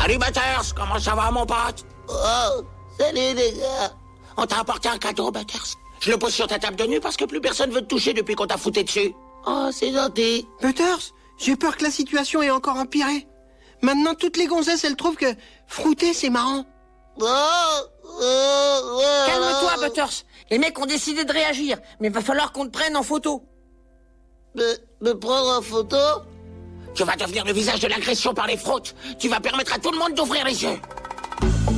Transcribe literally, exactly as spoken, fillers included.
Salut Butters, comment ça va mon pote? Oh, salut les gars. On t'a apporté un cadeau Butters. Je le pose sur ta table de nuit parce que plus personne veut te toucher depuis qu'on t'a fouté dessus. Oh, c'est gentil. Butters, j'ai peur que la situation ait encore empiré. Maintenant, toutes les gonzesses, elles trouvent que frouter, c'est marrant. Oh, oh, oh, Calme-toi, Butters. Les mecs ont décidé de réagir, mais il va falloir qu'on te prenne en photo. Me, me prendre en photo? Tu vas devenir le visage de l'agression par les froutes. Tu vas permettre à tout le monde d'ouvrir les yeux.